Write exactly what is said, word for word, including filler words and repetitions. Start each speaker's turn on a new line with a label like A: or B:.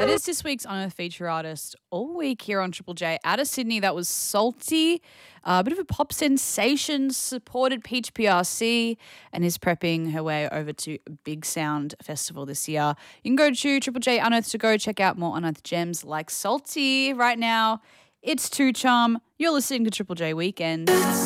A: That is this week's Unearthed Feature Artist all week here on Triple J. Out of Sydney, that was Salty, a uh, bit of a pop sensation, supported Peach P R C and is prepping her way over to Big Sound Festival this year. You can go to Triple J Unearthed to go check out more Unearthed gems like Salty. Right now, it's Two Charm. You're listening to Triple J Weekends.